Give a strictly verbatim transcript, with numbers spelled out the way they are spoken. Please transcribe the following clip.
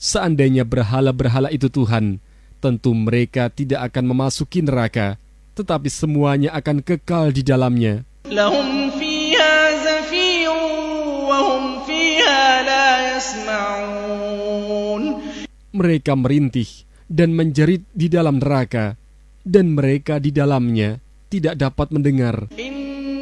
Seandainya berhala-berhala itu Tuhan, tentu mereka tidak akan memasuki neraka, tetapi semuanya akan kekal di dalamnya. Lahum fiha zafirun wa hum fiha la yasma'un. Mereka merintih dan menjerit di dalam neraka, dan mereka di dalamnya tidak dapat mendengar.